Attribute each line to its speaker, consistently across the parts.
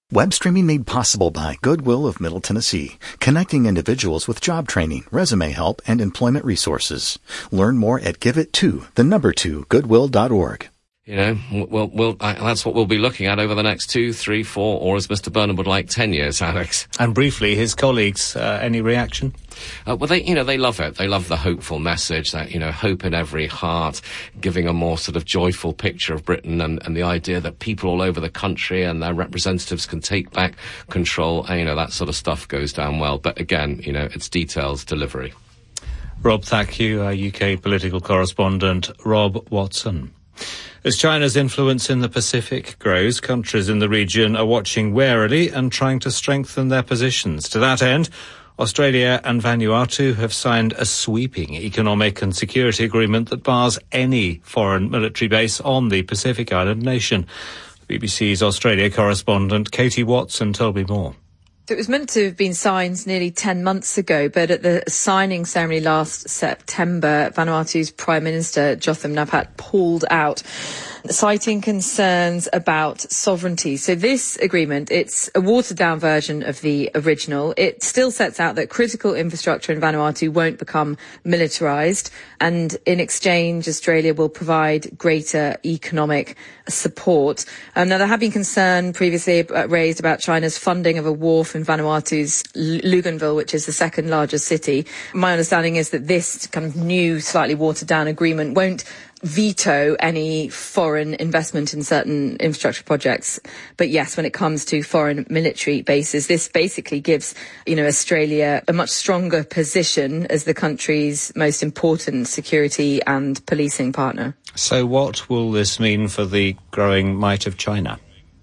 Speaker 1: Web streaming made possible by Goodwill of Middle Tennessee, connecting individuals with job training, resume help, and employment resources. Learn more at giveit2goodwill.org.
Speaker 2: You know, that's what we'll be looking at over the next 2, 3, 4, or as Mr. Burnham would like, 10 years, Alex.
Speaker 3: And briefly, his colleagues, any reaction?
Speaker 2: Well, they love it. They love the hopeful message that, hope in every heart, giving a more sort of joyful picture of Britain and the idea that people all over the country and their representatives can take back control. That sort of stuff goes down well. But again, it's details, delivery.
Speaker 3: Rob Thackew, our UK political correspondent, Rob Watson. As China's influence in the Pacific grows, countries in the region are watching warily and trying to strengthen their positions. To that end, Australia and Vanuatu have signed a sweeping economic and security agreement that bars any foreign military base on the Pacific island nation. BBC's Australia correspondent Katie Watson told me more.
Speaker 4: It was meant to have been signed nearly 10 months ago, but at the signing ceremony last September, Vanuatu's Prime Minister Jotham Napat pulled out, citing concerns about sovereignty. So this agreement, it's a watered-down version of the original. It still sets out that critical infrastructure in Vanuatu won't become militarised, and in exchange, Australia will provide greater economic support. Now, there have been concern previously raised about China's funding of a wharf in Vanuatu's Luganville, which is the second largest city. My understanding is that this kind of new, slightly watered-down agreement won't veto any foreign investment in certain infrastructure projects. But yes, when it comes to foreign military bases, this basically gives, Australia a much stronger position as the country's most important security and policing partner.
Speaker 3: So what will this mean for the growing might of China?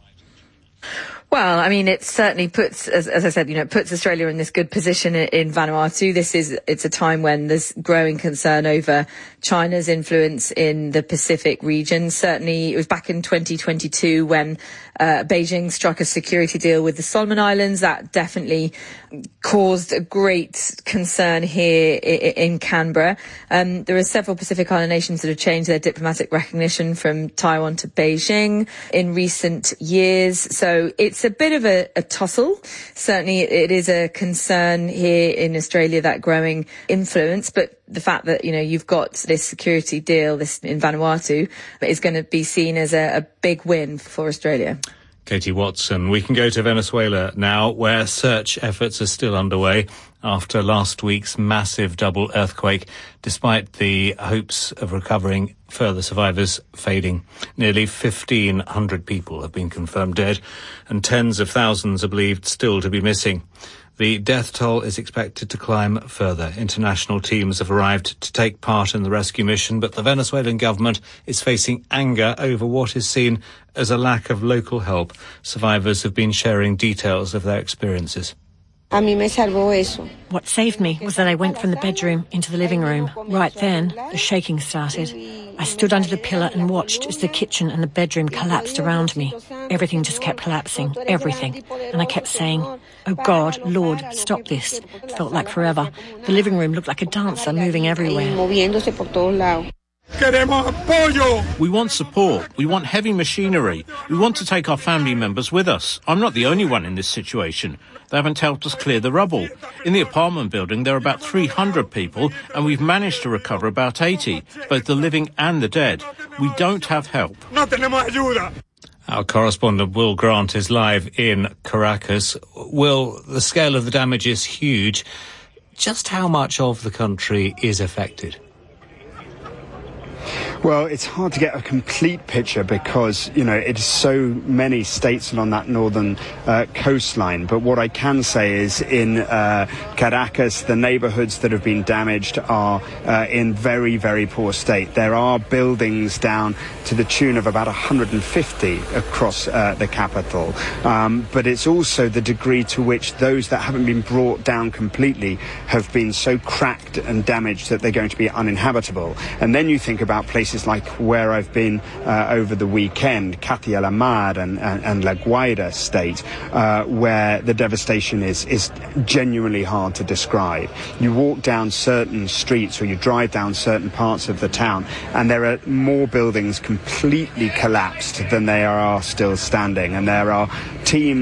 Speaker 4: Well, I mean, it certainly puts, as I said, it puts Australia in this good position in Vanuatu. It's a time when there's growing concern over China's influence in the Pacific region. Certainly, it was back in 2022 when Beijing struck a security deal with the Solomon Islands. That definitely caused a great concern here in Canberra. There are several Pacific Island nations that have changed their diplomatic recognition from Taiwan to Beijing in recent years. So it's a bit of a tussle. Certainly, it is a concern here in Australia, that growing influence. But the fact that, you've got this security deal, this in Vanuatu, is going to be seen as a big win for Australia.
Speaker 3: Katie Watson. We can go to Venezuela now, where search efforts are still underway after last week's massive double earthquake, despite the hopes of recovering further survivors fading. Nearly 1,500 people have been confirmed dead, and tens of thousands are believed still to be missing. The death toll is expected to climb further. International teams have arrived to take part in the rescue mission, but the Venezuelan government is facing anger over what is seen as a lack of local help. Survivors have been sharing details of their experiences.
Speaker 5: What saved me was that I went from the bedroom into the living room. Right then, the shaking started. I stood under the pillar and watched as the kitchen and the bedroom collapsed around me. Everything just kept collapsing, everything. And I kept saying, "Oh God, Lord, stop this." It felt like forever. The living room looked like a dancer moving everywhere.
Speaker 6: We want support. We want heavy machinery. We want to take our family members with us. I'm not the only one in this situation. They haven't helped us clear the rubble. In the apartment building, there are about 300 people, and we've managed to recover about 80, both the living and the dead. We don't have help.
Speaker 3: Our correspondent Will Grant is live in Caracas. Will, the scale of the damage is huge. Just how much of the country is affected?
Speaker 7: Well, it's hard to get a complete picture because, it's so many states along that northern coastline. But what I can say is in Caracas, the neighborhoods that have been damaged are in very, very poor state. There are buildings down to the tune of about 150 across the capital. But it's also the degree to which those that haven't been brought down completely have been so cracked and damaged that they're going to be uninhabitable. And then you think about places like where I've been over the weekend, Catia la Mar and La Guaira state, where the devastation is genuinely hard to describe. You walk down certain streets or you drive down certain parts of the town and there are more buildings completely collapsed than there are still standing, and there are teams